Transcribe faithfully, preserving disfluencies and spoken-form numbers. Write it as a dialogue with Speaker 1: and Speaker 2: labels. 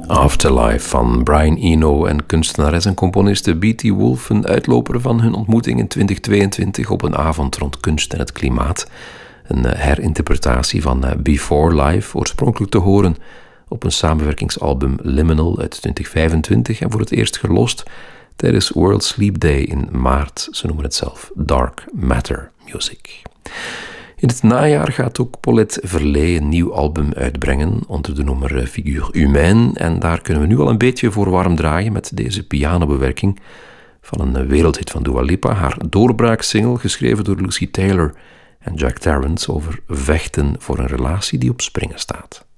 Speaker 1: Afterlife van Brian Eno en kunstenares en componiste B T Wolff, een uitloper van hun ontmoeting in twintig tweeëntwintig op een avond rond kunst en het klimaat. Een herinterpretatie van Before Life, oorspronkelijk te horen op een samenwerkingsalbum Liminal uit twintig vijfentwintig en voor het eerst gelost tijdens World Sleep Day in maart. Ze noemen het zelf Dark Matter Music. In het najaar gaat ook Paulette Verlet een nieuw album uitbrengen onder de noemer Figure Humaine. En daar kunnen we nu al een beetje voor warm draaien met deze pianobewerking van een wereldhit van Dua Lipa. Haar doorbraaksingle, geschreven door Lucy Taylor en Jack Tarrant, over vechten voor een relatie die op springen staat.